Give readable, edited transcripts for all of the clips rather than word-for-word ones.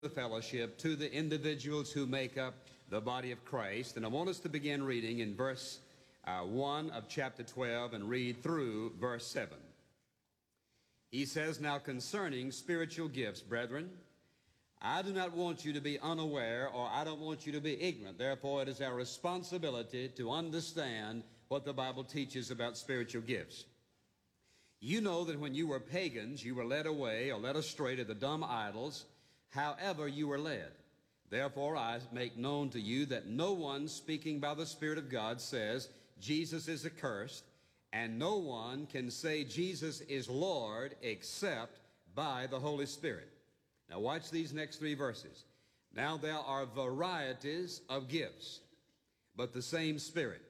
the fellowship to the individuals who make up the body of Christ. And I want us to begin reading in verse 1 of chapter 12 and read through verse 7. He says, "Now concerning spiritual gifts, brethren, I do not want you to be unaware, or I don't want you to be ignorant. Therefore, it is our responsibility to understand what the Bible teaches about spiritual gifts. You know that when you were pagans, you were led away or led astray to the dumb idols, however you were led. Therefore, I make known to you that no one speaking by the Spirit of God says Jesus is accursed, and no one can say Jesus is Lord except by the Holy Spirit." Now watch these next three verses. "Now there are varieties of gifts, but the same Spirit.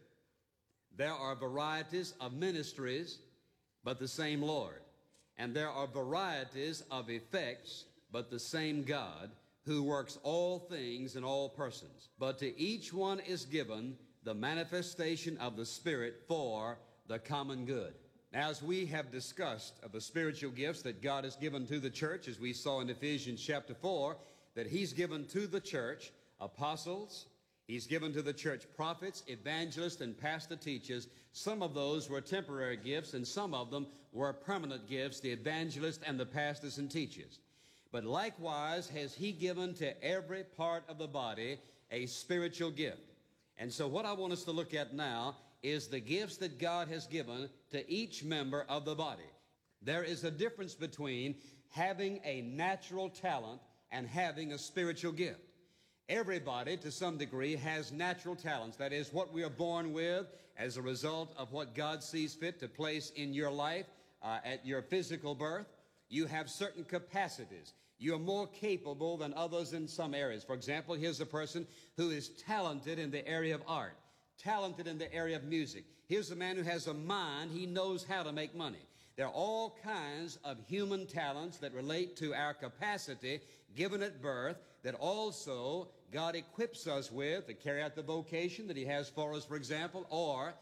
There are varieties of ministries, but the same Lord. And there are varieties of effects, but the same God, who works all things in all persons. But to each one is given the manifestation of the Spirit for the common good." Now, as we have discussed of the spiritual gifts that God has given to the church, as we saw in Ephesians chapter 4, that He's given to the church apostles, He's given to the church prophets, evangelists, and pastor teachers. Some of those were temporary gifts, and some of them were permanent gifts, the evangelists and the pastors and teachers. But likewise has He given to every part of the body a spiritual gift. And so what I want us to look at now is the gifts that God has given to each member of the body. There is a difference between having a natural talent and having a spiritual gift. Everybody, to some degree, has natural talents. That is, what we are born with as a result of what God sees fit to place in your life at your physical birth. You have certain capacities. You're more capable than others in some areas. For example, here's a person who is talented in the area of art, talented in the area of music. Here's a man who has a mind. He knows how to make money. There are all kinds of human talents that relate to our capacity given at birth that also God equips us with to carry out the vocation that He has for us, for example, or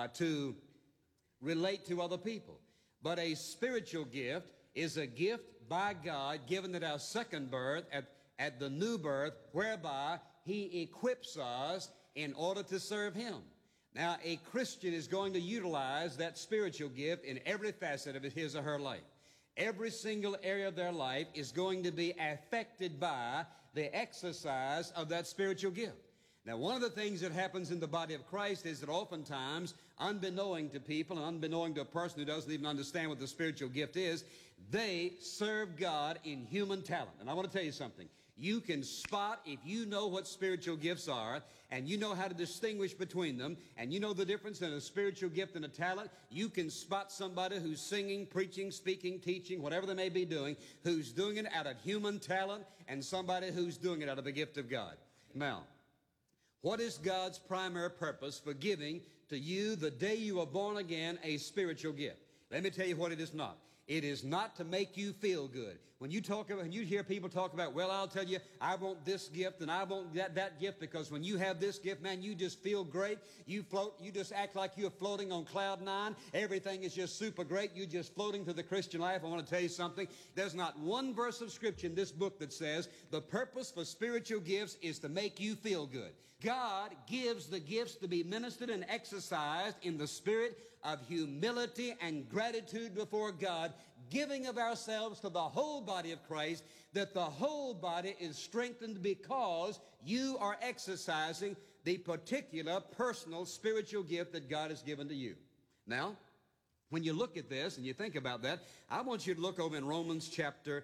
to relate to other people. But a spiritual gift is a gift by God given at our second birth, at the new birth, whereby He equips us in order to serve Him. Now, a Christian is going to utilize that spiritual gift in every facet of his or her life. Every single area of their life is going to be affected by the exercise of that spiritual gift. Now, one of the things that happens in the body of Christ is that oftentimes, unbeknown to people and unbeknown to a person who doesn't even understand what the spiritual gift is, they serve God in human talent. And I want to tell you something. You can spot, if you know what spiritual gifts are, and you know how to distinguish between them, and you know the difference in a spiritual gift and a talent, you can spot somebody who's singing, preaching, speaking, teaching, whatever they may be doing, who's doing it out of human talent, and somebody who's doing it out of the gift of God. Now, what is God's primary purpose for giving to you the day you are born again a spiritual gift? Let me tell you what it is not. It is not to make you feel good. When you hear people talk about, well, I'll tell you, I want this gift and I want that gift, because when you have this gift, man, you just feel great. You float, you just act like you're floating on cloud nine. Everything is just super great. You're just floating through the Christian life. I want to tell you something. There's not one verse of Scripture in this book that says the purpose for spiritual gifts is to make you feel good. God gives the gifts to be ministered and exercised in the spirit of humility and gratitude before God, giving of ourselves to the whole body of Christ, that the whole body is strengthened because you are exercising the particular personal spiritual gift that God has given to you. Now, when you look at this and you think about that, I want you to look over in Romans chapter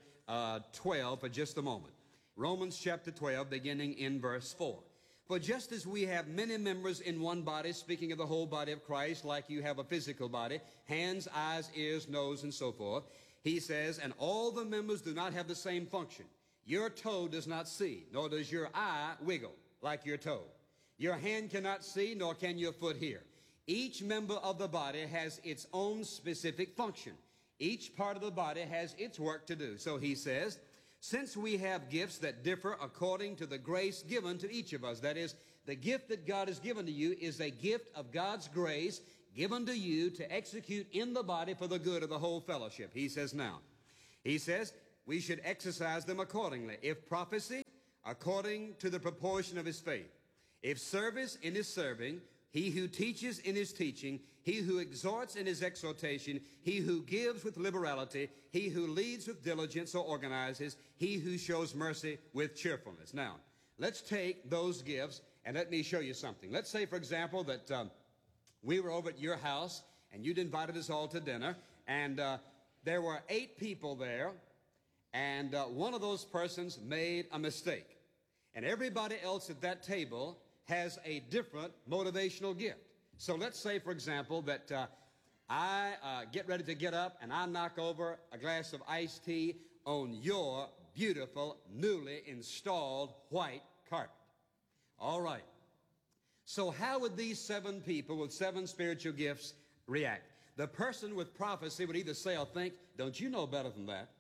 12 for just a moment. Romans chapter 12, beginning in verse 4. "For just as we have many members in one body," speaking of the whole body of Christ, like you have a physical body, hands, eyes, ears, nose, and so forth, he says, "and all the members do not have the same function. Your toe does not see, nor does your eye wiggle like your toe. Your hand cannot see, nor can your foot hear. Each member of the body has its own specific function. Each part of the body has its work to do." So he says, since we have gifts that differ according to the grace given to each of us. That is, the gift that God has given to you is a gift of God's grace given to you to execute in the body for the good of the whole fellowship. He says, we should exercise them accordingly. If prophecy, according to the proportion of his faith. If service, in his serving. He who teaches, in his teaching. He who exhorts, in his exhortation. He who gives with liberality. He who leads with diligence or organizes. He who shows mercy with cheerfulness. Now, let's take those gifts and let me show you something. Let's say, for example, that we were over at your house and you'd invited us all to dinner, and there were 8 people there, and one of those persons made a mistake. And everybody else at that table has a different motivational gift. So let's say, for example, that I get ready to get up and I knock over a glass of iced tea on your beautiful, newly installed white carpet. All right. So how would these 7 people with 7 spiritual gifts react? The person with prophecy would either say or think, don't you know better than that?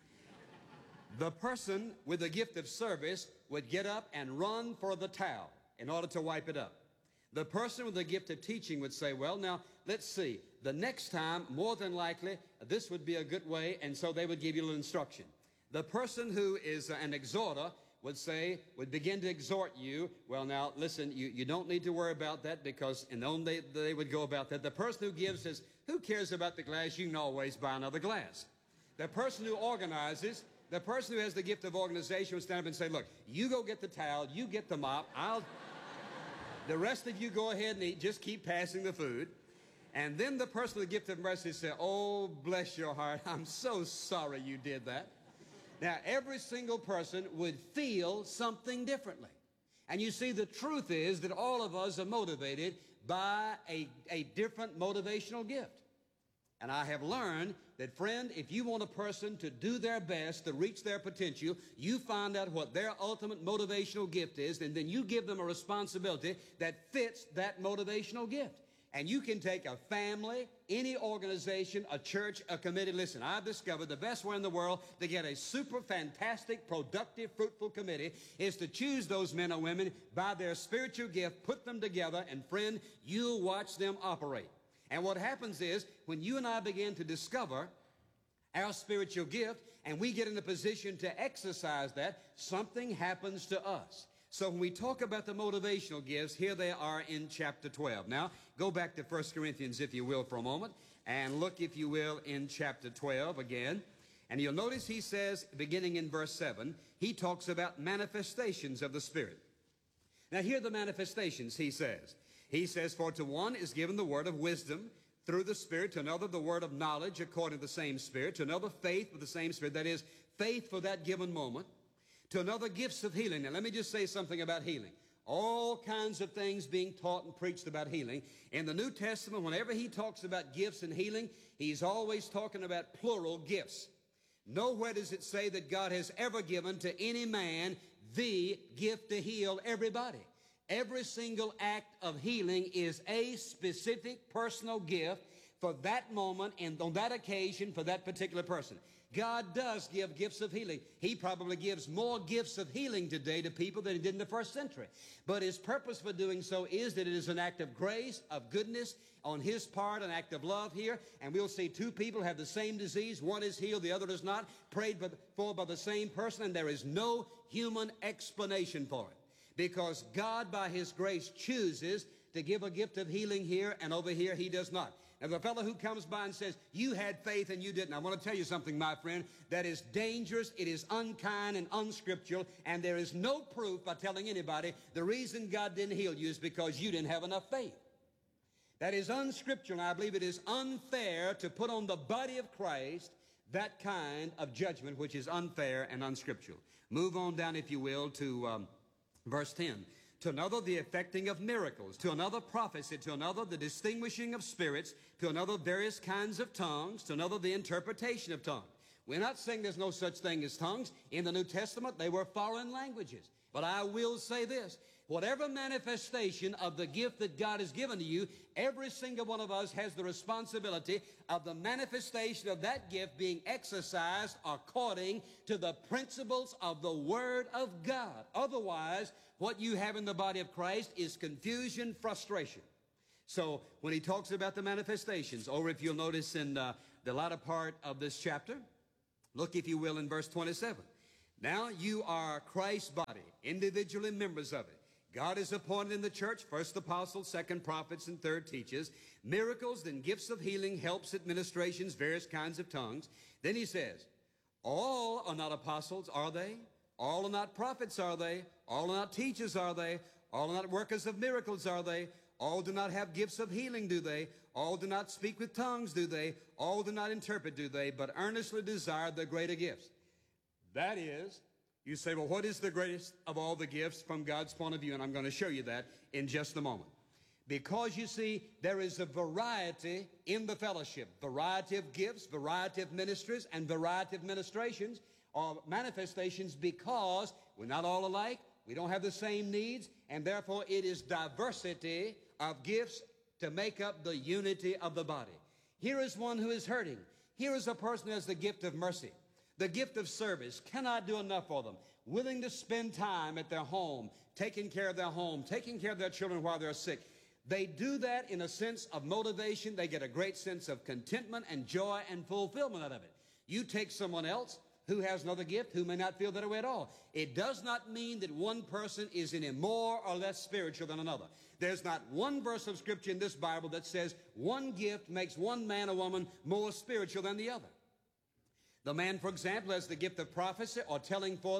The person with the gift of service would get up and run for the towel in order to wipe it up. The person with the gift of teaching would say, well, now, let's see. The next time, more than likely, this would be a good way, and so they would give you a little instruction. The person who is an exhorter would begin to exhort you, well, now, listen, you don't need to worry about that, because, and then they would go about that. The person who gives says, who cares about the glass? You can always buy another glass. The person who organizes, the person who has the gift of organization would stand up and say, look, you go get the towel, you get the mop, the rest of you go ahead and eat, just keep passing the food. And then the person with the gift of mercy said, oh, bless your heart, I'm so sorry you did that. Now, every single person would feel something differently. And you see, the truth is that all of us are motivated by a different motivational gift. And I have learned that, friend, if you want a person to do their best to reach their potential, you find out what their ultimate motivational gift is, and then you give them a responsibility that fits that motivational gift. And you can take a family, any organization, a church, a committee. Listen, I've discovered the best way in the world to get a super fantastic, productive, fruitful committee is to choose those men or women by their spiritual gift, put them together, and friend, you'll watch them operate. And what happens is, when you and I begin to discover our spiritual gift and we get in a position to exercise that, something happens to us. So when we talk about the motivational gifts, here they are in chapter 12. Now, go back to 1 Corinthians, if you will, for a moment, and look, if you will, in chapter 12 again. And you'll notice he says, beginning in verse 7, he talks about manifestations of the Spirit. Now, here are the manifestations, he says. He says, for to one is given the word of wisdom through the Spirit, to another the word of knowledge according to the same Spirit, to another faith with the same Spirit, that is, faith for that given moment, to another gifts of healing. Now, let me just say something about healing. All kinds of things being taught and preached about healing. In the New Testament, whenever he talks about gifts and healing, he's always talking about plural gifts. Nowhere does it say that God has ever given to any man the gift to heal everybody. Every single act of healing is a specific personal gift for that moment and on that occasion for that particular person. God does give gifts of healing. He probably gives more gifts of healing today to people than he did in the first century. But his purpose for doing so is that it is an act of grace, of goodness on his part, an act of love here. And we'll see 2 people have the same disease. One is healed, the other is not, prayed for by the same person, and there is no human explanation for it. Because God, by his grace, chooses to give a gift of healing here, and over here he does not. Now, the fellow who comes by and says, you had faith and you didn't, I want to tell you something, my friend, that is dangerous, it is unkind and unscriptural, and there is no proof by telling anybody the reason God didn't heal you is because you didn't have enough faith. That is unscriptural, and I believe it is unfair to put on the body of Christ that kind of judgment which is unfair and unscriptural. Move on down, if you will, to verse 10. To another, the effecting of miracles. To another, prophecy. To another, the distinguishing of spirits. To another, various kinds of tongues. To another, the interpretation of tongues. We're not saying there's no such thing as tongues. In the New Testament, they were foreign languages. But I will say this. Whatever manifestation of the gift that God has given to you, every single one of us has the responsibility of the manifestation of that gift being exercised according to the principles of the Word of God. Otherwise, what you have in the body of Christ is confusion, frustration. So when he talks about the manifestations, or if you'll notice in the latter part of this chapter, Look, if you will, in verse 27. Now you are Christ's body, individually members of it. God is appointed in the church, first apostles, second prophets, and third teachers, miracles, then gifts of healing, helps, administrations, various kinds of tongues. Then he says, all are not apostles, are they? All are not prophets, are they? All are not teachers, are they? All are not workers of miracles, are they? All do not have gifts of healing, do they? All do not speak with tongues, do they? All do not interpret, do they? But earnestly desire the greater gifts. That is, you say, well, what is the greatest of all the gifts from God's point of view? And I'm going to show you that in just a moment. Because, you see, there is a variety in the fellowship. Variety of gifts, variety of ministries, and variety of ministrations or manifestations, because we're not all alike. We don't have the same needs, and therefore it is diversity of gifts to make up the unity of the body. Here is one who is hurting. Here is a person who has the gift of mercy, the gift of service, cannot do enough for them, willing to spend time at their home, taking care of their home, taking care of their children while they're sick. They do that in a sense of motivation. They get a great sense of contentment and joy and fulfillment out of it. You take someone else who has another gift, who may not feel that way at all. It does not mean that one person is any more or less spiritual than another. There's not one verse of Scripture in this Bible that says one gift makes one man or woman more spiritual than the other. The man, for example, has the gift of prophecy or telling forth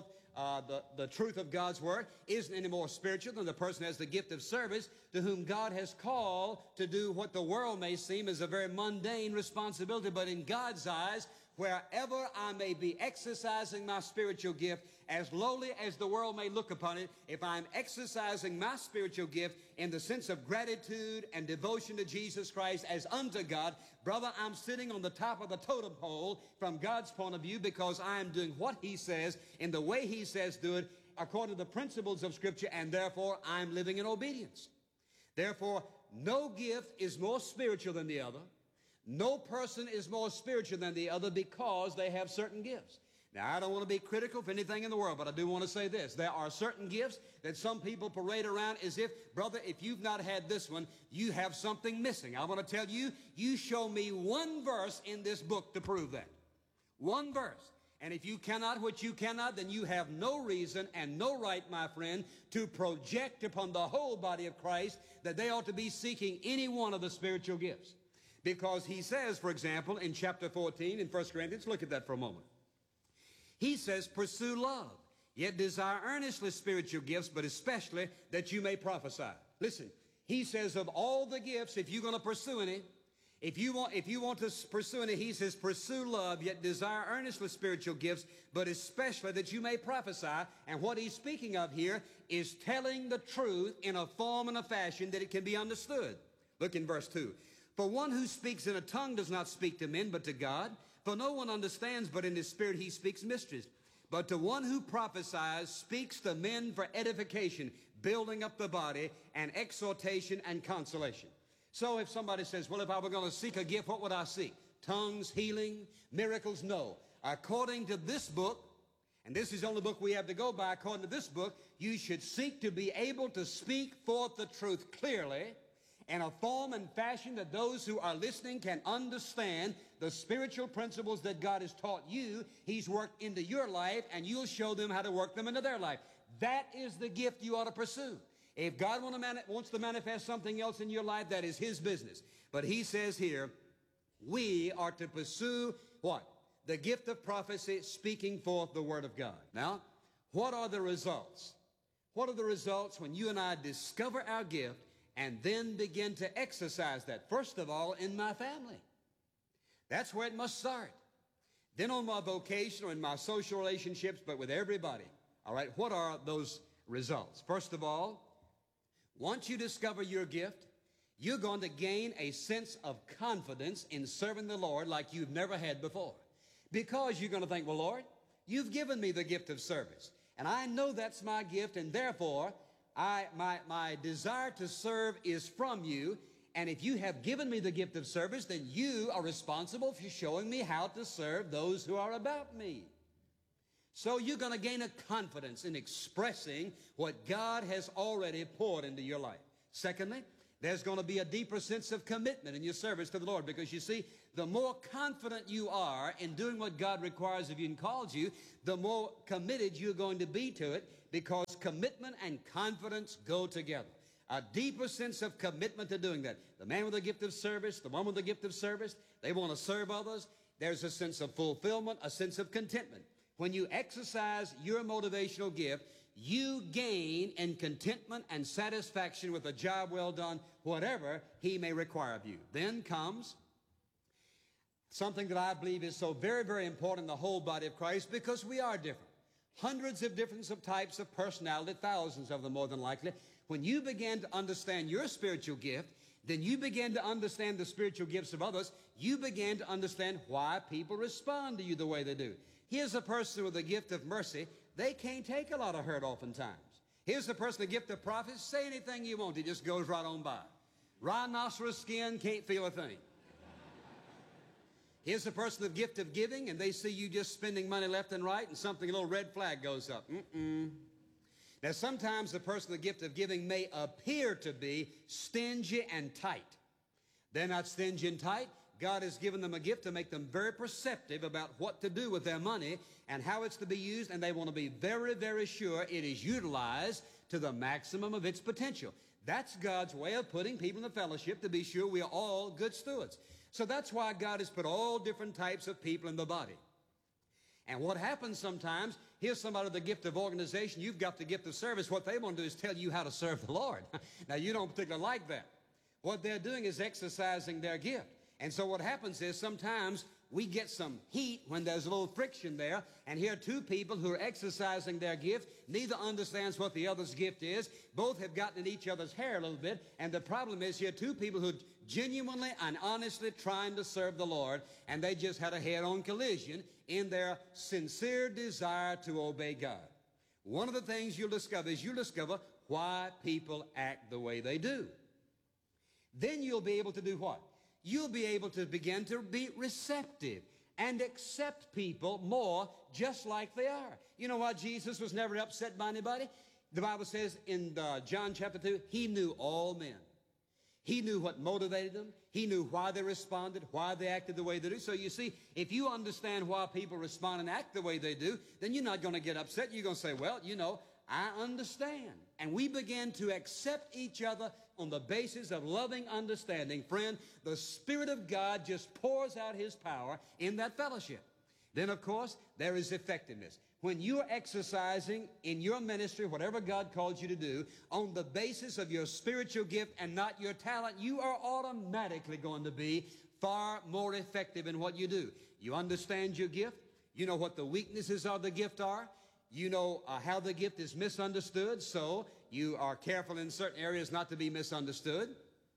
the truth of God's word isn't any more spiritual than the person who has the gift of service, to whom God has called to do what the world may seem as a very mundane responsibility, but in God's eyes, wherever I may be exercising my spiritual gift, as lowly as the world may look upon it, if I'm exercising my spiritual gift in the sense of gratitude and devotion to Jesus Christ as unto God, brother, I'm sitting on the top of the totem pole from God's point of view, because I am doing what He says in the way He says do it according to the principles of Scripture, and therefore I'm living in obedience. Therefore, no gift is more spiritual than the other. No person is more spiritual than the other because they have certain gifts. Now, I don't want to be critical of anything in the world, but I do want to say this. There are certain gifts that some people parade around as if, brother, if you've not had this one, you have something missing. I want to tell you, you show me one verse in this book to prove that. One verse. And if you cannot what you cannot, then you have no reason and no right, my friend, to project upon the whole body of Christ that they ought to be seeking any one of the spiritual gifts. Because he says, for example, in chapter 14 in 1 Corinthians, look at that for a moment. He says, pursue love, yet desire earnestly spiritual gifts, but especially that you may prophesy. Listen, he says of all the gifts, if you're going to pursue any, if you want to pursue any, he says, pursue love, yet desire earnestly spiritual gifts, but especially that you may prophesy. And what he's speaking of here is telling the truth in a form and a fashion that it can be understood. Look in verse 2. For one who speaks in a tongue does not speak to men, but to God. For no one understands, but in his spirit he speaks mysteries. But to one who prophesies speaks to men for edification, building up the body, and exhortation and consolation. So if somebody says, well, if I were going to seek a gift, what would I seek? Tongues, healing, miracles? No. According to this book, and this is the only book we have to go by, according to this book, you should seek to be able to speak forth the truth clearly, in a form and fashion that those who are listening can understand the spiritual principles that God has taught you. He's worked into your life, and you'll show them how to work them into their life. That is the gift you ought to pursue. If God wants to manifest something else in your life, that is His business. But He says here, we are to pursue what? The gift of prophecy, speaking forth the Word of God. Now, what are the results? What are the results when you and I discover our gift and then begin to exercise that? First of all, in my family. That's where it must start. Then on my vocation or in my social relationships, but with everybody. All right, what are those results? First of all, once you discover your gift, you're going to gain a sense of confidence in serving the Lord like you've never had before. Because you're going to think, well, Lord, you've given me the gift of service, and I know that's my gift, and therefore my desire to serve is from you, and if you have given me the gift of service, then you are responsible for showing me how to serve those who are about me. So you're going to gain a confidence in expressing what God has already poured into your life. Secondly, There's going to be a deeper sense of commitment in your service to the Lord, because you see, the more confident you are in doing what God requires of you and calls you, the more committed you're going to be to it, because commitment and confidence go together. A deeper sense of commitment to doing that. The man with the gift of service, the woman with the gift of service, they want to serve others. There's a sense of fulfillment, a sense of contentment. When you exercise your motivational gift, you gain in contentment and satisfaction with a job well done, whatever He may require of you. Then comes something that I believe is so very, very important in the whole body of Christ, because we are different. Hundreds of different types of personality, thousands of them more than likely. When you begin to understand your spiritual gift, then you begin to understand the spiritual gifts of others. You begin to understand why people respond to you the way they do. Here's a person with a gift of mercy. They can't take a lot of hurt oftentimes. Here's the person with the gift of prophecy. Say anything you want, it just goes right on by. Rhinoceros skin, can't feel a thing. Here's the person with the gift of giving, and they see you just spending money left and right, and something, a little red flag goes up. Now, sometimes the person with the gift of giving may appear to be stingy and tight. They're not stingy and tight. God has given them a gift to make them very perceptive about what to do with their money and how it's to be used, and they want to be very, very sure it is utilized to the maximum of its potential. That's God's way of putting people in the fellowship to be sure we are all good stewards. So that's why God has put all different types of people in the body. And what happens sometimes, here's somebody with the gift of organization, you've got the gift of service. What they want to do is tell you how to serve the Lord. Now, you don't particularly like that. What they're doing is exercising their gift. And so what happens is sometimes we get some heat when there's a little friction there, and here are two people who are exercising their gift. Neither understands what the other's gift is. Both have gotten in each other's hair a little bit, and the problem is here are two people who genuinely and honestly trying to serve the Lord, and they just had a head-on collision in their sincere desire to obey God. One of the things you'll discover is you'll discover why people act the way they do. Then you'll be able to do what? You'll be able to begin to be receptive and accept people more just like they are. You know why Jesus was never upset by anybody? The Bible says in John chapter 2, He knew all men. He knew what motivated them. He knew why they responded, why they acted the way they do. So you see, if you understand why people respond and act the way they do, then you're not going to get upset. You're going to say, well, you know, I understand. And we begin to accept each other on the basis of loving understanding. Friend, the Spirit of God just pours out His power in that fellowship. Then, of course, there is effectiveness. When you're exercising in your ministry, whatever God calls you to do, on the basis of your spiritual gift and not your talent, you are automatically going to be far more effective in what you do. You understand your gift. You know what the weaknesses of the gift are. You know how the gift is misunderstood, so you are careful in certain areas not to be misunderstood.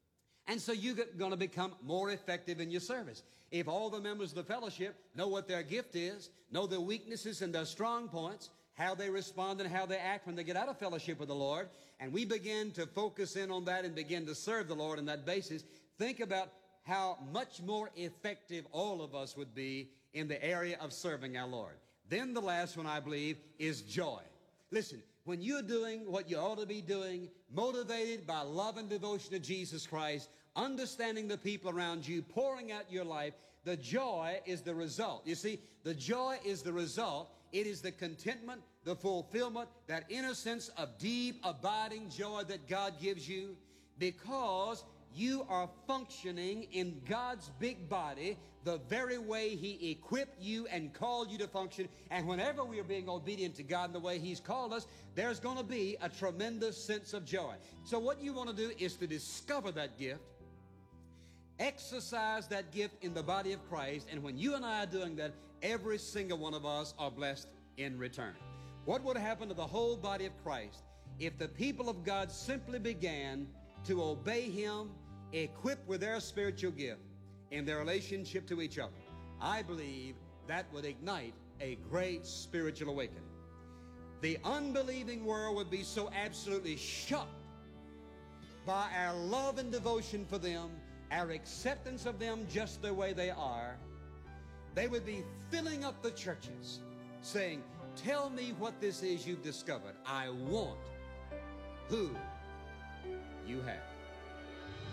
And so you're going to become more effective in your service. If all the members of the fellowship know what their gift is, know their weaknesses and their strong points, how they respond and how they act when they get out of fellowship with the Lord, and we begin to focus in on that and begin to serve the Lord on that basis, think about how much more effective all of us would be in the area of serving our Lord. Then the last one, I believe, is joy. Listen, when you're doing what you ought to be doing, motivated by love and devotion to Jesus Christ, understanding the people around you, pouring out your life, the joy is the result. You see, the joy is the result. It is the contentment, the fulfillment, that inner sense of deep, abiding joy that God gives you, because you are functioning in God's big body the very way He equipped you and called you to function. And whenever we are being obedient to God in the way He's called us, there's going to be a tremendous sense of joy. So what you want to do is to discover that gift, exercise that gift in the body of Christ, and when you and I are doing that, every single one of us are blessed in return. What would happen to the whole body of Christ if the people of God simply began to obey Him, equipped with their spiritual gift in their relationship to each other? I believe that would ignite a great spiritual awakening. The unbelieving world would be so absolutely shocked by our love and devotion for them, our acceptance of them just the way they are. They would be filling up the churches saying, tell me what this is you've discovered. I want who you have.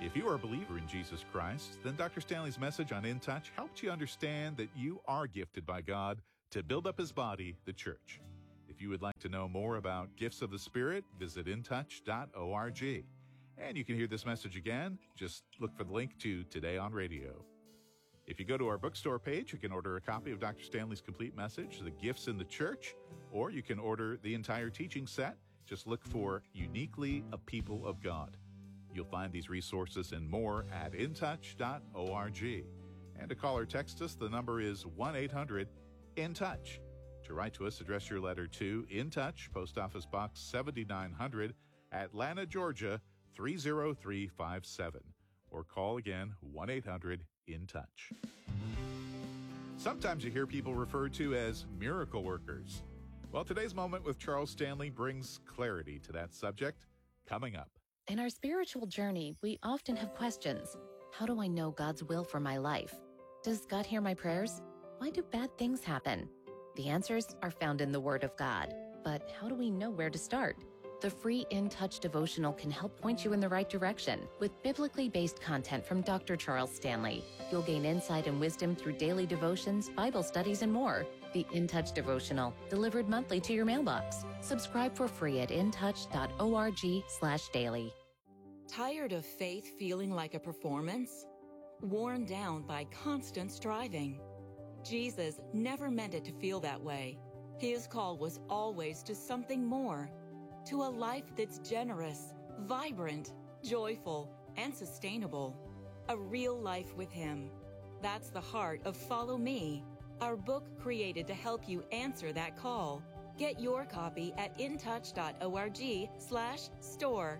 If you are a believer in Jesus Christ, then Dr. Stanley's message on In Touch helps you understand that you are gifted by God to build up His body, the church. If you would like to know more about gifts of the Spirit, visit intouch.org. And you can hear this message again. Just look for the link to Today on Radio. If you go to our bookstore page, you can order a copy of Dr. Stanley's complete message, The Gifts in the Church, or you can order the entire teaching set. Just look for Uniquely a People of God. You'll find these resources and more at intouch.org. And to call or text us, the number is 1-800-IN-TOUCH. To write to us, address your letter to In Touch, Post Office Box 7900, Atlanta, Georgia 30357. Or call again, 1-800-IN-TOUCH. Sometimes you hear people referred to as miracle workers. Well, today's Moment with Charles Stanley brings clarity to that subject. Coming up. In our spiritual journey, we often have questions. How do I know God's will for my life? Does God hear my prayers? Why do bad things happen? The answers are found in the Word of God. But how do we know where to start? The free In Touch devotional can help point you in the right direction with biblically based content from Dr. Charles Stanley. You'll gain insight and wisdom through daily devotions, Bible studies, and more. The In Touch devotional, delivered monthly to your mailbox. Subscribe for free at intouch.org/daily. Tired of faith feeling like a performance? Worn down by constant striving? Jesus never meant it to feel that way. His call was always to something more, to a life that's generous, vibrant, joyful, and sustainable. A real life with Him. That's the heart of Follow Me, our book created to help you answer that call. Get your copy at intouch.org/store.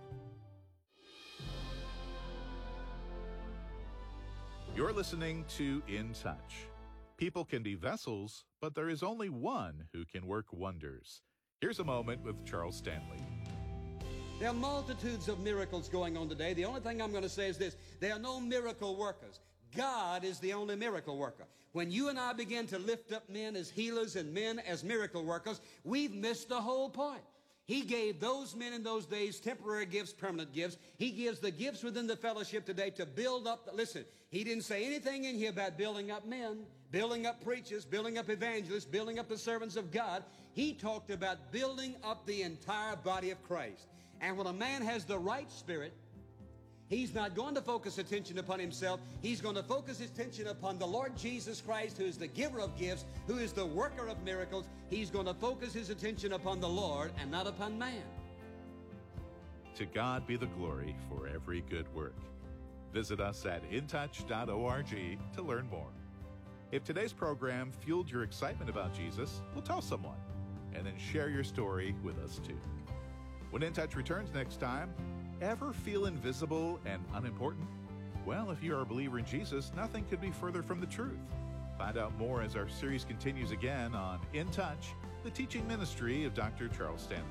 You're listening to In Touch. People can be vessels, but there is only one who can work wonders. Here's a moment with Charles Stanley. There are multitudes of miracles going on today. The only thing I'm going to say is this: there are no miracle workers. God is the only miracle worker. When you and I begin to lift up men as healers and men as miracle workers, we've missed the whole point. He gave those men in those days temporary gifts, permanent gifts. He gives the gifts within the fellowship today to build up. Listen, He didn't say anything in here about building up men, building up preachers, building up evangelists, building up the servants of God. He talked about building up the entire body of Christ. And when a man has the right spirit, he's not going to focus attention upon himself. He's going to focus his attention upon the Lord Jesus Christ, who is the giver of gifts, who is the worker of miracles. He's going to focus his attention upon the Lord and not upon man. To God be the glory for every good work. Visit us at intouch.org to learn more. If today's program fueled your excitement about Jesus, well, tell someone, and then share your story with us too. When In Touch returns next time, ever feel invisible and unimportant? Well, if you are a believer in Jesus, nothing could be further from the truth. Find out more as our series continues again on In Touch, the teaching ministry of Dr. Charles Stanley.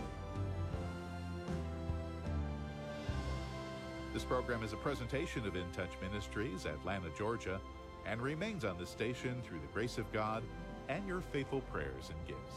This program is a presentation of In Touch Ministries, Atlanta, Georgia, and remains on this station through the grace of God and your faithful prayers and gifts.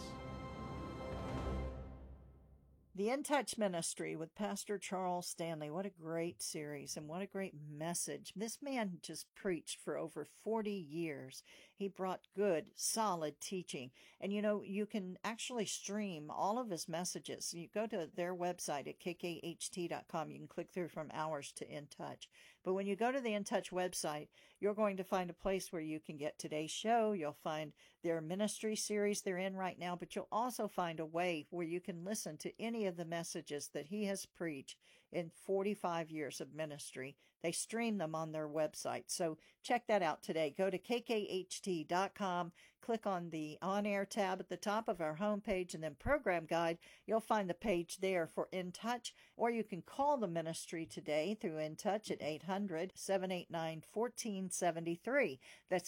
The In Touch Ministry with Pastor Charles Stanley. What a great series and what a great message. This man just preached for over 40 years. He brought good, solid teaching. And you know, you can actually stream all of his messages. You go to their website at kkht.com. You can click through from hours to In Touch. But when you go to the In Touch website, you're going to find a place where you can get today's show. You'll find their ministry series they're in right now, but you'll also find a way where you can listen to any of the messages that he has preached in 45 years of ministry. They stream them on their website. So check that out today. Go to kkht.com, click on the on-air tab at the top of our homepage, and then program guide. You'll find the page there for In Touch, or you can call the ministry today through In Touch at 800-789-1473. That's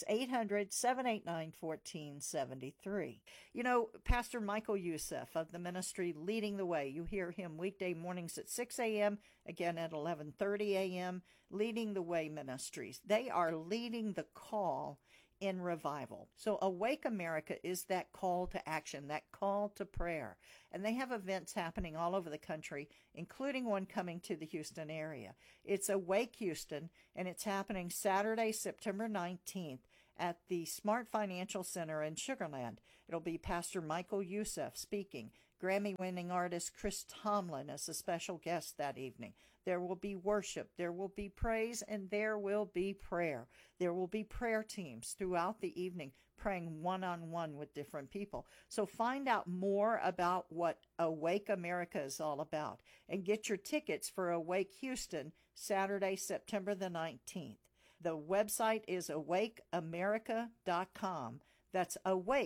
800-789-1473. You know, Pastor Michael Youssef of the ministry Leading the Way, you hear him weekday mornings at 6 a.m., again at 11:30 a.m., Leading the Way Ministries. They are leading the call in revival. So Awake America is that call to action, that call to prayer. And they have events happening all over the country, including one coming to the Houston area. It's Awake Houston, and it's happening Saturday, September 19th at the Smart Financial Center in Sugar Land. It'll be Pastor Michael Youssef speaking. Grammy-winning artist Chris Tomlin as a special guest that evening. There will be worship, there will be praise, and there will be prayer. There will be prayer teams throughout the evening praying one-on-one with different people. So find out more about what Awake America is all about and get your tickets for Awake Houston Saturday, September the 19th. The website is awakeamerica.com. That's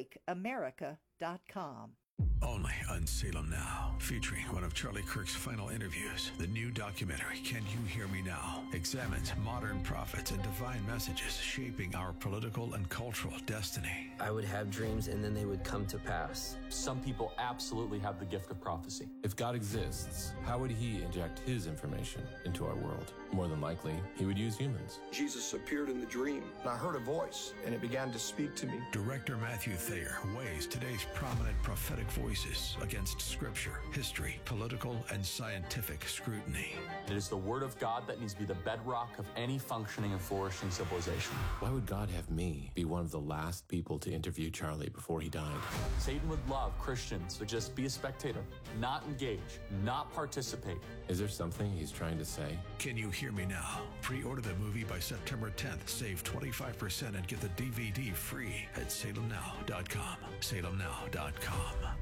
awakeamerica.com. Only on Salem Now, featuring one of Charlie Kirk's final interviews. The new documentary, Can You Hear Me Now?, examines modern prophets and divine messages shaping our political and cultural destiny. I would have dreams and then they would come to pass. Some people absolutely have the gift of prophecy. If God exists, how would he inject his information into our world? More than likely, he would use humans. Jesus appeared in the dream, and I heard a voice, and it began to speak to me. Director Matthew Thayer weighs today's prominent prophetic voices against scripture, history, political, and scientific scrutiny. It is the Word of God that needs to be the bedrock of any functioning and flourishing civilization. Why would God have me be one of the last people to interview Charlie before he died? Satan would love Christians to just be a spectator, not engage, not participate. Is there something he's trying to say? Can You Hear Me Now? Pre-order the movie by September 10th. Save 25% and get the DVD free at salemnow.com. salemnow.com.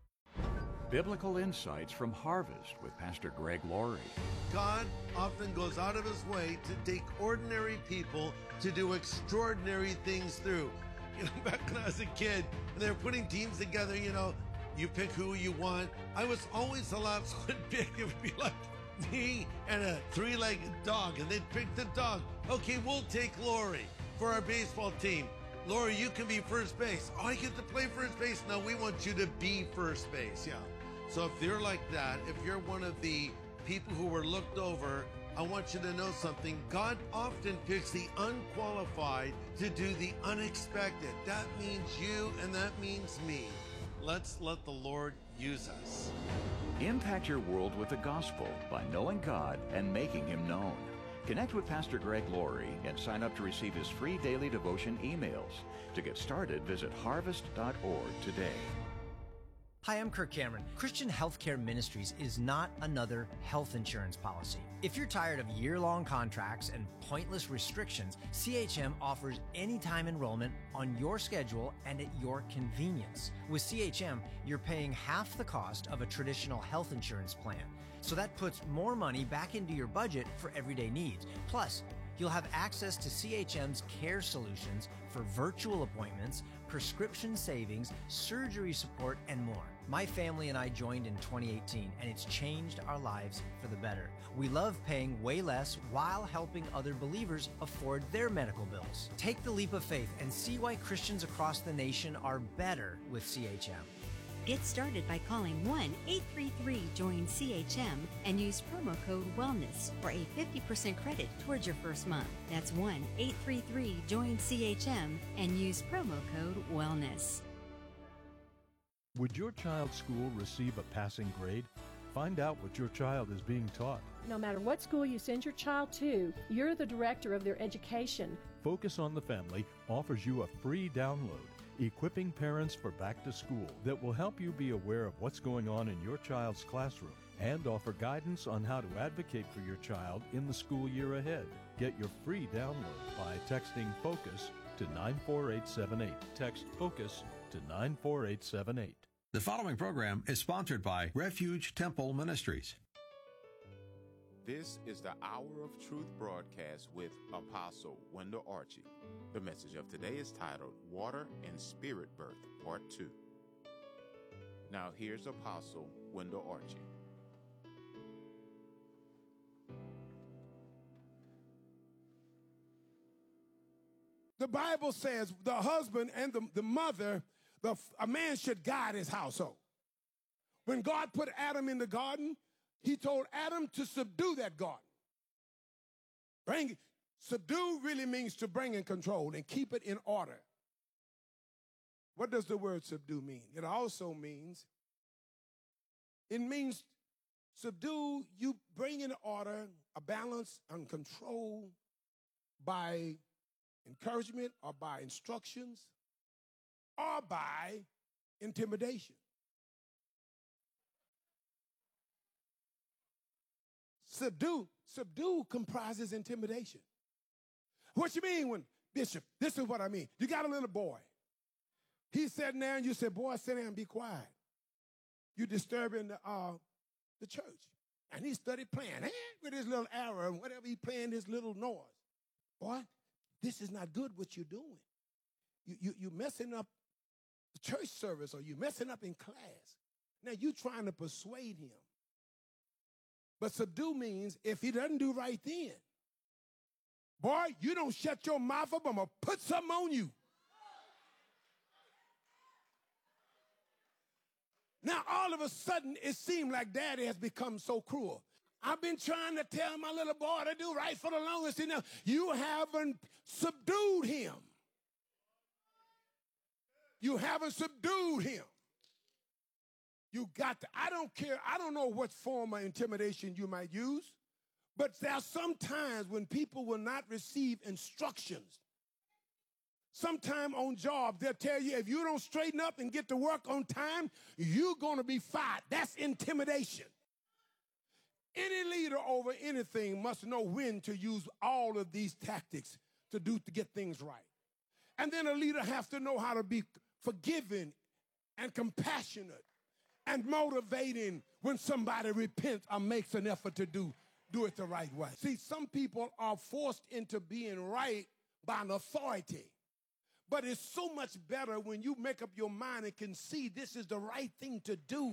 Biblical Insights from Harvest with Pastor Greg Laurie. God often goes out of his way to take ordinary people to do extraordinary things through. You know, back when I was a kid, and they were putting teams together, you know, you pick who you want. I was always allowed to pick. It would be like me and a three-legged dog, and they'd pick the dog. Okay, we'll take Lori for our baseball team. Lori, you can be first base. Oh, I get to play first base? No, we want you to be first base. Yeah. So if you're like that, if you're one of the people who were looked over, I want you to know something. God often picks the unqualified to do the unexpected. That means you, and that means me. Let's let the Lord use us. Impact your world with the gospel by knowing God and making him known. Connect with Pastor Greg Laurie and sign up to receive his free daily devotion emails. To get started, visit harvest.org today. Hi, I'm Kirk Cameron. Christian Healthcare Ministries is not another health insurance policy. If you're tired of year-long contracts and pointless restrictions, CHM offers anytime enrollment on your schedule and at your convenience. With CHM, you're paying half the cost of a traditional health insurance plan. So that puts more money back into your budget for everyday needs. Plus, you'll have access to CHM's care solutions for virtual appointments, prescription savings, surgery support, and more. My family and I joined in 2018, and it's changed our lives for the better. We love paying way less while helping other believers afford their medical bills. Take the leap of faith and see why Christians across the nation are better with CHM. Get started by calling 1-833-JOIN-CHM and use promo code WELLNESS for a 50% credit towards your first month. That's 1-833-JOIN-CHM and use promo code WELLNESS. Would your child's school receive a passing grade? Find out what your child is being taught. No matter what school you send your child to, you're the director of their education. Focus on the Family offers you a free download, Equipping Parents for Back to School, that will help you be aware of what's going on in your child's classroom and offer guidance on how to advocate for your child in the school year ahead. Get your free download by texting FOCUS to 94878. Text FOCUS to 94878. The following program is sponsored by Refuge Temple Ministries. This is the Hour of Truth broadcast with Apostle Wendell Archie. The message of today is titled Water and Spirit Birth, Part 2. Now here's Apostle Wendell Archie. The Bible says the husband and the mother, a man should guide his household. When God put Adam in the garden, he told Adam to subdue that garden. Subdue really means to bring in control and keep it in order. What does the word subdue mean? It also means, subdue, you bring in order, a balance, and control by encouragement or by instructions or by intimidation. Subdue comprises intimidation. What you mean when, Bishop, this is what I mean. You got a little boy. He's sitting there and you say, boy, sit down and be quiet. You're disturbing the church. And he started playing with his little arrow and whatever he playing, his little noise. Boy, this is not good what you're doing. You're messing up the church service or you're messing up in class. Now you're trying to persuade him. But subdue means if he doesn't do right then, boy, you don't shut your mouth up, I'm going to put something on you. Now, all of a sudden, it seemed like daddy has become so cruel. I've been trying to tell my little boy to do right for the longest enough. You haven't subdued him. You haven't subdued him. You got to, I don't care, I don't know what form of intimidation you might use, but there are some times when people will not receive instructions. Sometime on job, they'll tell you, if you don't straighten up and get to work on time, you're going to be fired. That's intimidation. Any leader over anything must know when to use all of these tactics to get things right. And then a leader has to know how to be forgiving and compassionate and motivating when somebody repents or makes an effort to do it the right way. See, some people are forced into being right by an authority. But it's so much better when you make up your mind and can see this is the right thing to do.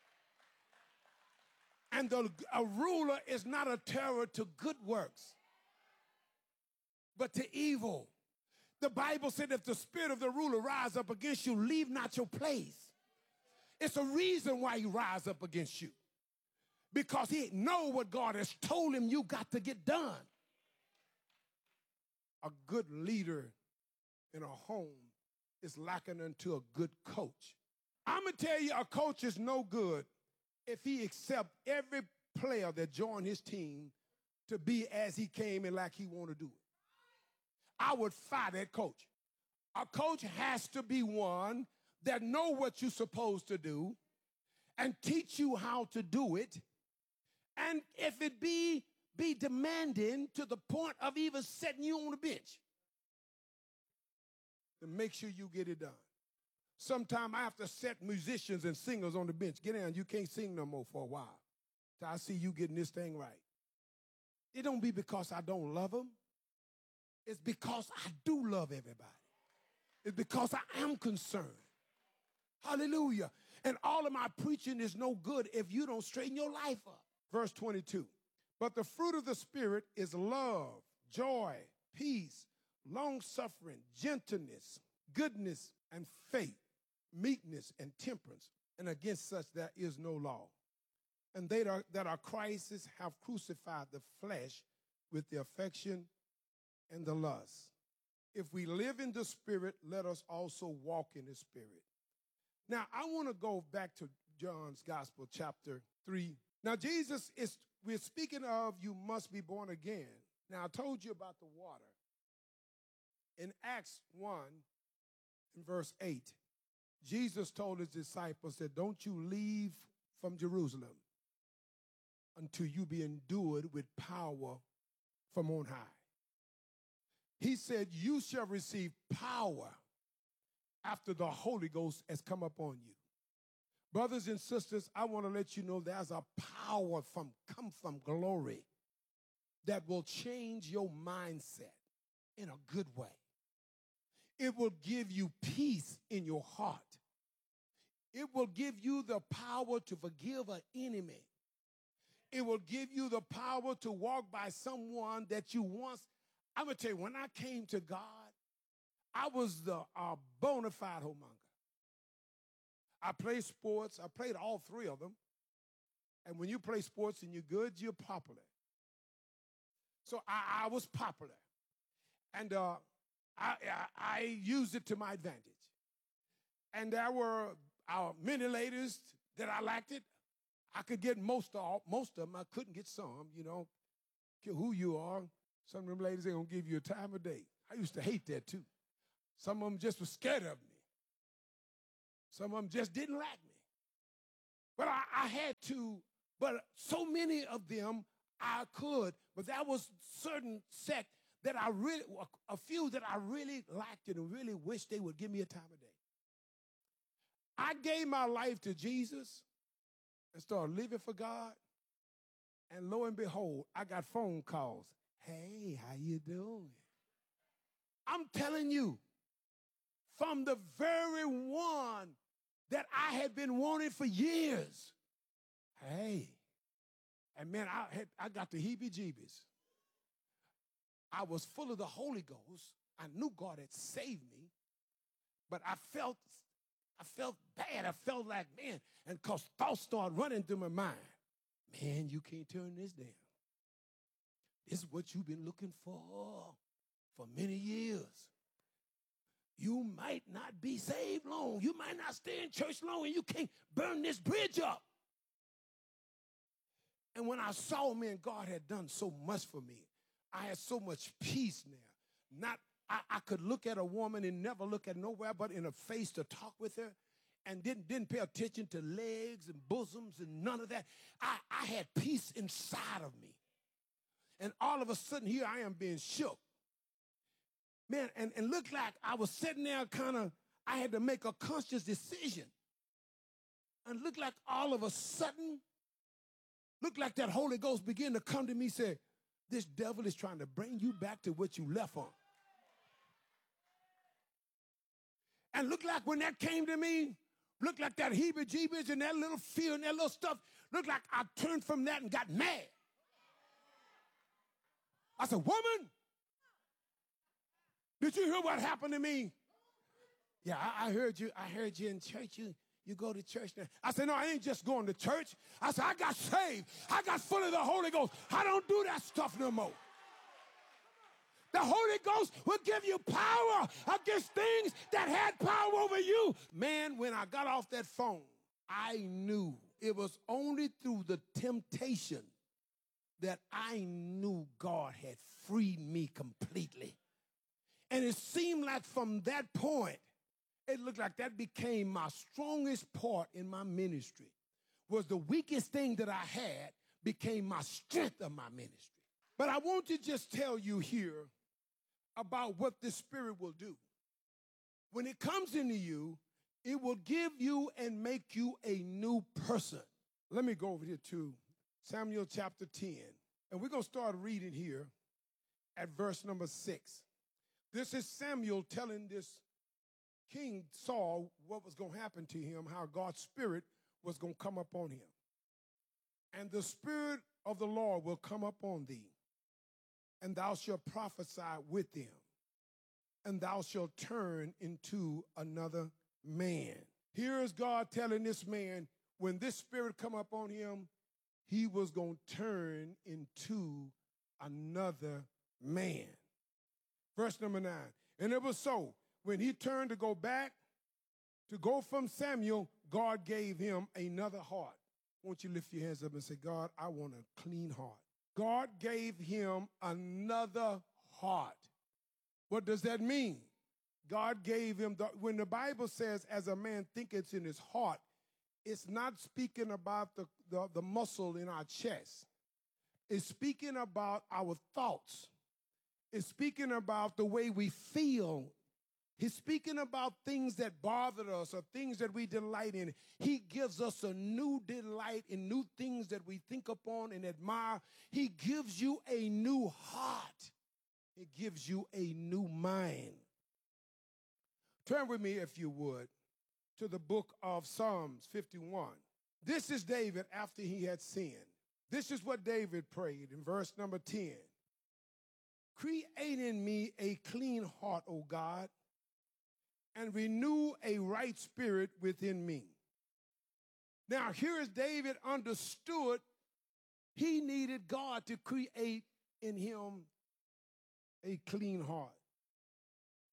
And a ruler is not a terror to good works, but to evil. The Bible said if the spirit of the ruler rise up against you, leave not your place. It's a reason why he rise up against you. Because he know what God has told him you got to get done. A good leader in a home is likened unto a good coach. I'm going to tell you, a coach is no good if he accepts every player that joined his team to be as he came and like he want to do it. I would fire that coach. A coach has to be one that know what you're supposed to do and teach you how to do it. And if it be demanding to the point of even setting you on the bench, to make sure you get it done. Sometimes I have to set musicians and singers on the bench. Get down, you can't sing no more for a while. So I see you getting this thing right. It don't be because I don't love them. It's because I do love everybody. It's because I am concerned. Hallelujah. And all of my preaching is no good if you don't straighten your life up. Verse 22. But the fruit of the Spirit is love, joy, peace, long-suffering, gentleness, goodness, and faith, meekness, and temperance. And against such there is no law. And they that are Christ's have crucified the flesh with the affection and the lust. If we live in the Spirit, let us also walk in the Spirit. Now, I want to go back to John's Gospel, chapter 3. Now, we're speaking of you must be born again. Now, I told you about the water. In Acts 1, in verse 8, Jesus told his disciples that don't you leave from Jerusalem until you be endued with power from on high. He said, you shall receive power after the Holy Ghost has come upon you. Brothers and sisters, I want to let you know there's a power come from glory that will change your mindset in a good way. It will give you peace in your heart. It will give you the power to forgive an enemy. It will give you the power to walk by someone that you once. I'm going to tell you, when I came to God, I was the bona fide homemonger. I played sports. I played all three of them. And when you play sports and you're good, you're popular. So I was popular. And I used it to my advantage. And there were many ladies that I liked it. I could get most of them. I couldn't get some, you know. Care who you are. Some of them ladies ain't going to give you a time of day. I used to hate that too. Some of them just were scared of me. Some of them just didn't like me. But I had to, but so many of them I could. But that was certain sect that a few that I really liked and really wished they would give me a time of day. I gave my life to Jesus and started living for God. And lo and behold, I got phone calls. Hey, how you doing? I'm telling you, from the very one that I had been wanting for years. Hey. And man, I got the heebie-jeebies. I was full of the Holy Ghost. I knew God had saved me. But I felt bad. I felt like, man, and because thoughts started running through my mind. Man, you can't turn this down. This is what you've been looking for many years. You might not be saved long. You might not stay in church long, and you can't burn this bridge up. And when I saw, man, God had done so much for me, I had so much peace now. I could look at a woman and never look at nowhere but in her face to talk with her, and didn't pay attention to legs and bosoms and none of that. I had peace inside of me. And all of a sudden here I am being shook. Man, and looked like I was sitting there I had to make a conscious decision. And looked like all of a sudden, looked like that Holy Ghost began to come to me and say, this devil is trying to bring you back to what you left on. And looked like when that came to me, looked like that heebie-jeebies and that little fear and that little stuff, looked like I turned from that and got mad. I said, woman, did you hear what happened to me? Yeah, I heard you. I heard you in church. You go to church now. I said, no, I ain't just going to church. I said, I got saved. I got full of the Holy Ghost. I don't do that stuff no more. The Holy Ghost will give you power against things that had power over you. Man, when I got off that phone, I knew it was only through the temptation that I knew God had freed me completely. And it seemed like from that point, it looked like that became my strongest part in my ministry. Was the weakest thing that I had became my strength of my ministry. But I want to just tell you here about what the Spirit will do. When it comes into you, it will give you and make you a new person. Let me go over here to Samuel chapter 10. And we're going to start reading here at verse number 6. This is Samuel telling this King Saul what was going to happen to him, how God's Spirit was going to come upon him. And the Spirit of the Lord will come upon thee, and thou shalt prophesy with them, and thou shalt turn into another man. Here is God telling this man, when this Spirit come upon him, he was going to turn into another man. Verse number 9. And it was so, when he turned to go back, to go from Samuel, God gave him another heart. Won't you lift your hands up and say, God, I want a clean heart. God gave him another heart. What does that mean? God gave him, when the Bible says, as a man thinketh in his heart, it's not speaking about the muscle in our chest. It's speaking about our thoughts. It's speaking about the way we feel. He's speaking about things that bother us or things that we delight in. He gives us a new delight in new things that we think upon and admire. He gives you a new heart. He gives you a new mind. Turn with me, if you would, to the book of Psalms 51. This is David after he had sinned. This is what David prayed in verse number 10. Create in me a clean heart, O God, and renew a right spirit within me. Now, here is David understood he needed God to create in him a clean heart.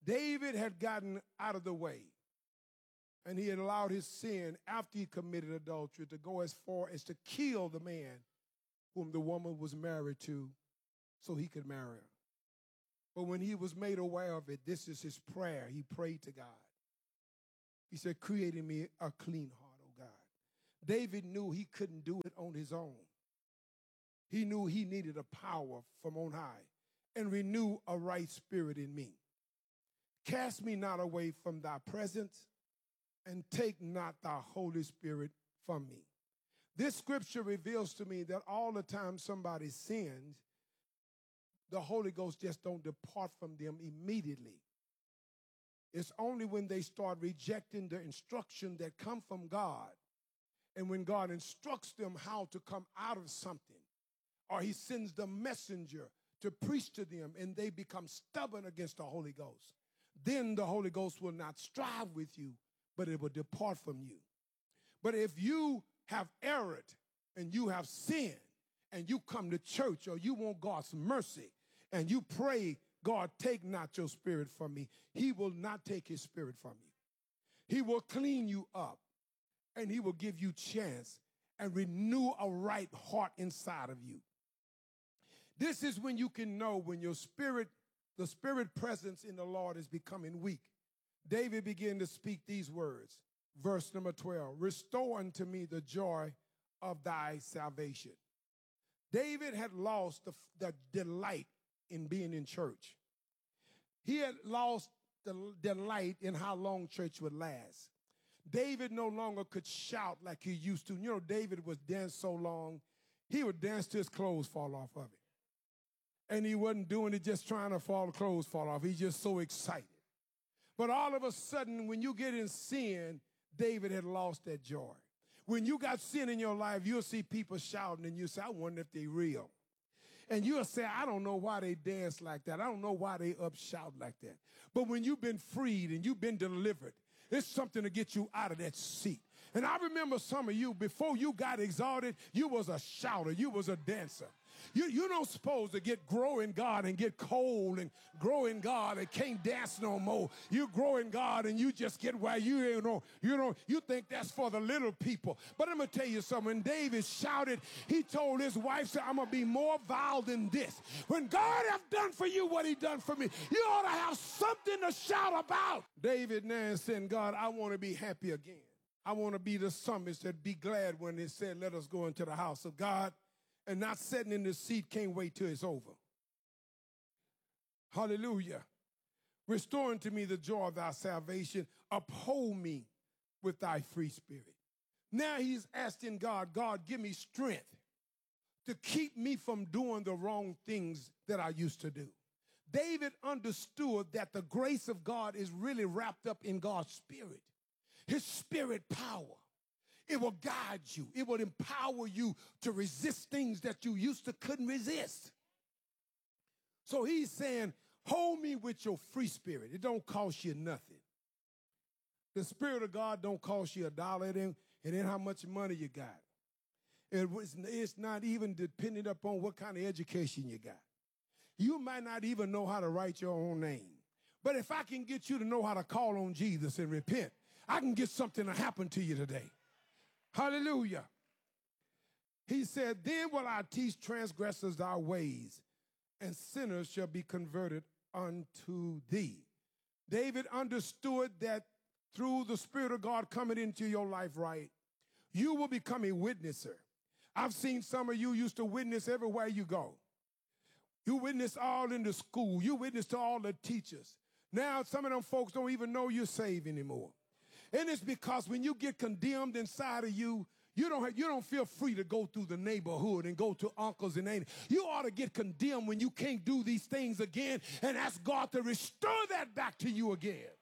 David had gotten out of the way, and he had allowed his sin after he committed adultery to go as far as to kill the man whom the woman was married to so he could marry her. But when he was made aware of it, this is his prayer. He prayed to God. He said, create in me a clean heart, oh God. David knew he couldn't do it on his own. He knew he needed a power from on high and renew a right spirit in me. Cast me not away from thy presence, and take not thy Holy Spirit from me. This scripture reveals to me that all the time somebody sins, the Holy Ghost just don't depart from them immediately. It's only when they start rejecting the instruction that come from God, and when God instructs them how to come out of something, or he sends the messenger to preach to them, and they become stubborn against the Holy Ghost, then the Holy Ghost will not strive with you, but it will depart from you. But if you have erred and you have sinned and you come to church or you want God's mercy and you pray, God, take not your spirit from me, he will not take his spirit from you. He will clean you up and he will give you chance and renew a right heart inside of you. This is when you can know when your spirit, the spirit presence in the Lord is becoming weak. David began to speak these words. Verse number 12, restore unto me the joy of thy salvation. David had lost the delight in being in church. He had lost the delight in how long church would last. David no longer could shout like he used to. You know, David was danced so long, he would dance till his clothes fall off of it. And he wasn't doing it just trying to clothes fall off. He's just so excited. But all of a sudden, when you get in sin, David had lost that joy. When you got sin in your life, you'll see people shouting, and you say, I wonder if they're real. And you'll say, I don't know why they dance like that. I don't know why they shout like that. But when you've been freed and you've been delivered, it's something to get you out of that seat. And I remember some of you, before you got exalted, you was a shouter. You was a dancer. You don't supposed to grow in God and get cold and grow in God and can't dance no more. You grow in God and you just get where you think that's for the little people. But I'm going to tell you something. When David shouted, he told his wife, said, I'm going to be more vile than this. When God have done for you what he done for me, you ought to have something to shout about. David now said, God, I want to be happy again. I want to be the psalmist that be glad when they said, let us go into the house of God. And not sitting in the seat, can't wait till it's over. Hallelujah. Restore unto me the joy of thy salvation. Uphold me with thy free spirit. Now he's asking God, God, give me strength to keep me from doing the wrong things that I used to do. David understood that the grace of God is really wrapped up in God's spirit, his spirit power. It will guide you. It will empower you to resist things that you used to couldn't resist. So he's saying, hold me with your free spirit. It don't cost you nothing. The Spirit of God don't cost you $1. It ain't how much money you got. It's not even dependent upon what kind of education you got. You might not even know how to write your own name. But if I can get you to know how to call on Jesus and repent, I can get something to happen to you today. Hallelujah. He said, then will I teach transgressors thy ways, and sinners shall be converted unto thee. David understood that through the Spirit of God coming into your life, right, you will become a witnesser. I've seen some of you used to witness everywhere you go. You witness all in the school. You witness to all the teachers. Now some of them folks don't even know you're saved anymore. And it's because when you get condemned inside of you, you don't feel free to go through the neighborhood and go to uncles and aunties. You ought to get condemned when you can't do these things again and ask God to restore that back to you again.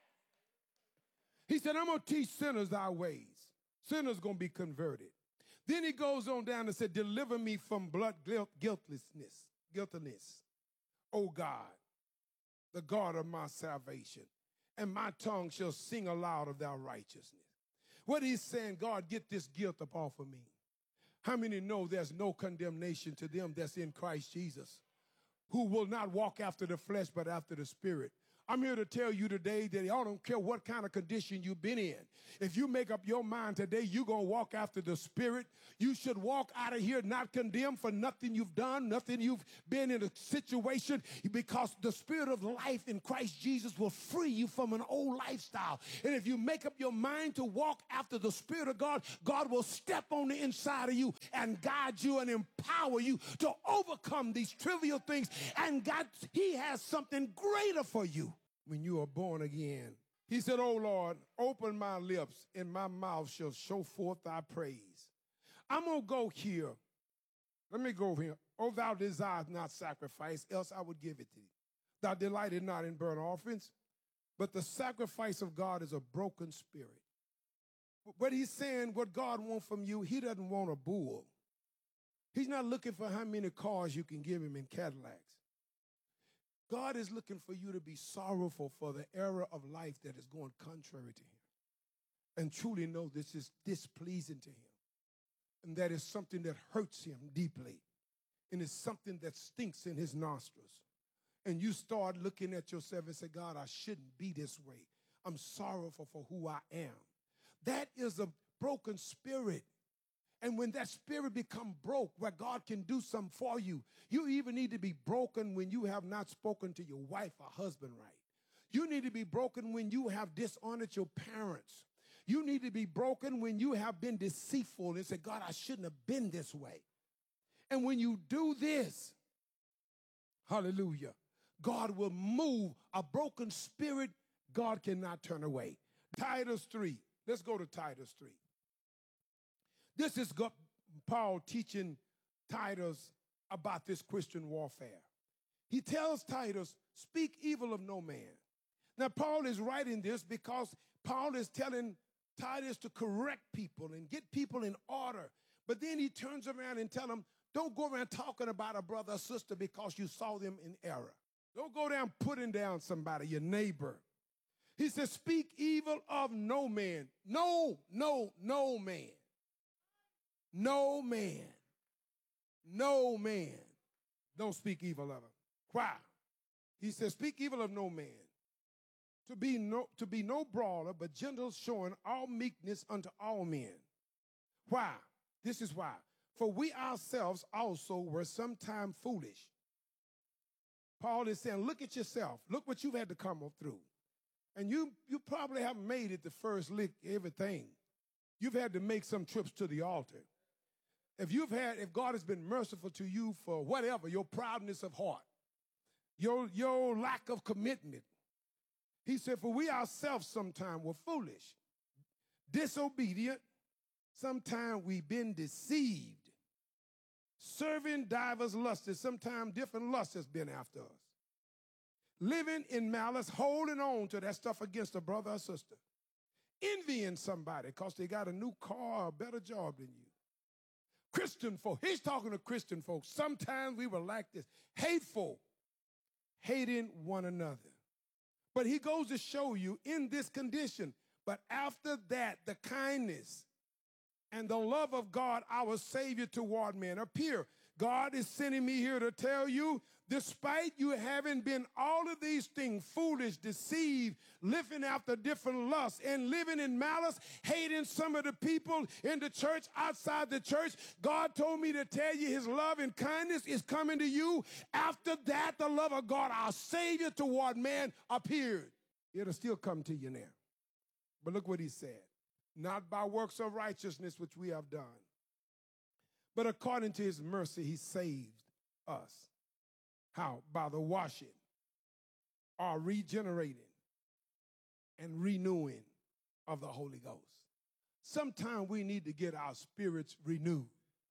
He said, I'm going to teach sinners thy ways. Sinners going to be converted. Then he goes on down and said, deliver me from blood guiltiness, O God, the God of my salvation. And my tongue shall sing aloud of thy righteousness. What he's saying, God, get this guilt up off of me. How many know there's no condemnation to them that's in Christ Jesus, who will not walk after the flesh but after the Spirit? I'm here to tell you today that I don't care what kind of condition you've been in. If you make up your mind today, you're going to walk after the Spirit. You should walk out of here not condemned for nothing you've done, nothing you've been in a situation, because the Spirit of life in Christ Jesus will free you from an old lifestyle. And if you make up your mind to walk after the Spirit of God, God will step on the inside of you and guide you and empower you to overcome these trivial things. And God, He has something greater for you when you are born again. He said, "Oh Lord, open my lips, and my mouth shall show forth thy praise." I'm going to go here. Let me go here. "Oh, thou desirest not sacrifice, else I would give it to thee. Thou delightest not in burnt offerings, but the sacrifice of God is a broken spirit." But he's saying what God wants from you, he doesn't want a bull. He's not looking for how many cars you can give him in Cadillacs. God is looking for you to be sorrowful for the era of life that is going contrary to him, and truly know this is displeasing to him, and that is something that hurts him deeply, and it's something that stinks in his nostrils. And you start looking at yourself and say, "God, I shouldn't be this way. I'm sorrowful for who I am." That is a broken spirit. And when that spirit become broke, where God can do something for you, you even need to be broken when you have not spoken to your wife or husband right. You need to be broken when you have dishonored your parents. You need to be broken when you have been deceitful and say, "God, I shouldn't have been this way." And when you do this, hallelujah, God will move. A broken spirit, God cannot turn away. Titus 3. Let's go to Titus 3. This is Paul teaching Titus about this Christian warfare. He tells Titus, "Speak evil of no man." Now, Paul is writing this because Paul is telling Titus to correct people and get people in order. But then he turns around and tells them, don't go around talking about a brother or sister because you saw them in error. Don't go down putting down somebody, your neighbor. He says, "Speak evil of no man." No man. No man. No man. Don't speak evil of him. Why? He says, "Speak evil of no man. To be no brawler, but gentle, showing all meekness unto all men." Why? This is why. "For we ourselves also were sometime foolish." Paul is saying, look at yourself. Look what you've had to come through. And you probably haven't made it the first lick, everything. You've had to make some trips to the altar. If God has been merciful to you for whatever, your proudness of heart, your lack of commitment. He said, "For we ourselves sometime were foolish, disobedient, sometime we've been deceived, serving divers lusts." Sometimes different lusts has been after us. "Living in malice, holding on to that stuff against a brother or sister, envying somebody because they got a new car or a better job than you." Christian folk, he's talking to Christian folks. Sometimes we were like this, hateful, hating one another. But he goes to show you in this condition, but after that, the kindness and the love of God, our Savior, toward men appear. God is sending me here to tell you, despite you having been all of these things, foolish, deceived, living after different lusts, and living in malice, hating some of the people in the church, outside the church, God told me to tell you his love and kindness is coming to you. After that, the love of God, our Savior, toward man appeared. It'll still come to you now. But look what he said. "Not by works of righteousness which we have done, but according to his mercy, he saved us." How? By the washing, or regenerating, and renewing of the Holy Ghost. Sometimes we need to get our spirits renewed.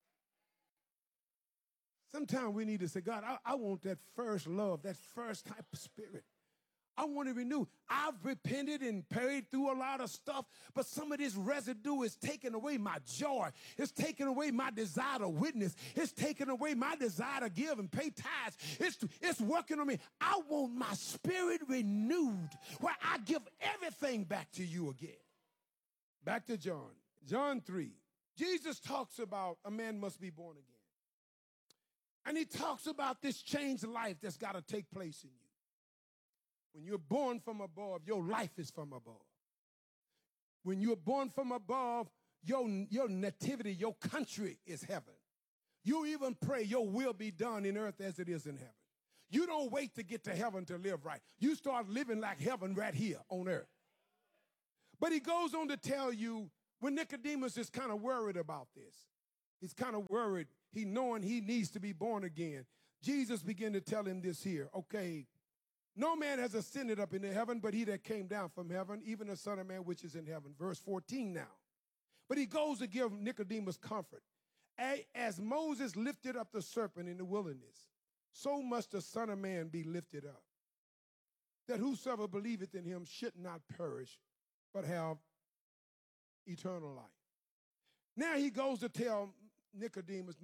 Sometimes we need to say, "God, I want that first love, that first type of spirit. I want to renew. I've repented and paid through a lot of stuff, but some of this residue is taking away my joy. It's taking away my desire to witness. It's taking away my desire to give and pay tithes. It's working on me. I want my spirit renewed, where I give everything back to you again." Back to John. John 3. Jesus talks about a man must be born again. And he talks about this changed life that's got to take place in you. When you're born from above, your life is from above. When you're born from above, your nativity, your country is heaven. You even pray, your will be done in earth as it is in heaven. You don't wait to get to heaven to live right. You start living like heaven right here on earth. But he goes on to tell you, when Nicodemus is kind of worried about this, he's kind of worried, knowing he needs to be born again. Jesus began to tell him this here. Okay, no man has ascended up into heaven, but he that came down from heaven, even the Son of Man which is in heaven. Verse 14 now. But he goes to give Nicodemus comfort. As Moses lifted up the serpent in the wilderness, so must the Son of Man be lifted up, that whosoever believeth in him should not perish, but have eternal life. Now he goes to tell Nicodemus,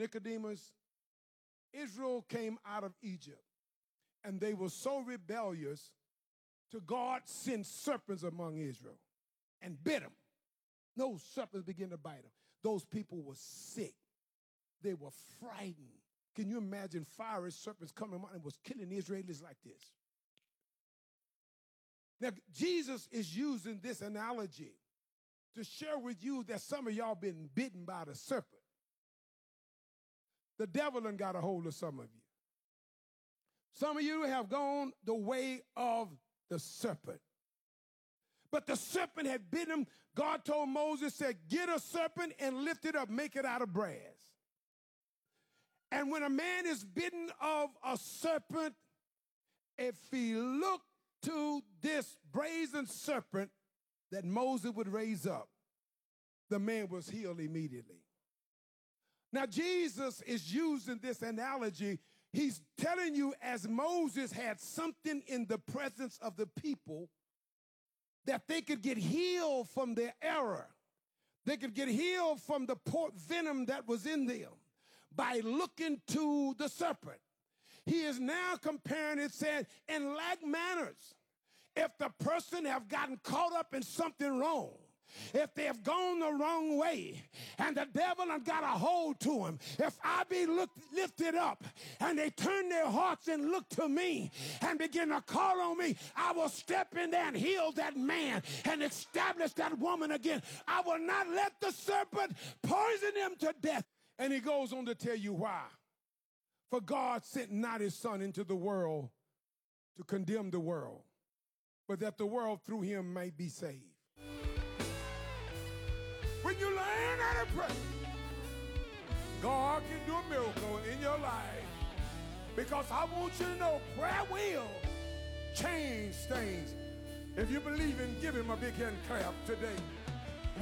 Israel came out of Egypt, and they were so rebellious to God sent serpents among Israel and bit them. Those serpents began to bite them. Those people were sick. They were frightened. Can you imagine fiery serpents coming out and was killing Israelis like this? Now, Jesus is using this analogy to share with you that some of y'all been bitten by the serpent. The devil done got a hold of some of you. Some of you have gone the way of the serpent. But the serpent had bitten him. God told Moses, said, get a serpent and lift it up, make it out of brass. And when a man is bitten of a serpent, if he looked to this brazen serpent that Moses would raise up, the man was healed immediately. Now, Jesus is using this analogy. He's telling you, as Moses had something in the presence of the people, that they could get healed from their error. They could get healed from the venom that was in them by looking to the serpent. He is now comparing it, saying, in like manners, if the person have gotten caught up in something wrong, if they have gone the wrong way and the devil has got a hold to him, if I be lifted up and they turn their hearts and look to me and begin to call on me, I will step in there and heal that man and establish that woman again. I will not let the serpent poison them to death. And he goes on to tell you why. For God sent not his Son into the world to condemn the world, but that the world through him might be saved. When you learn how to pray, God can do a miracle in your life. Because I want you to know prayer will change things. If you believe in, give him a big hand clap today.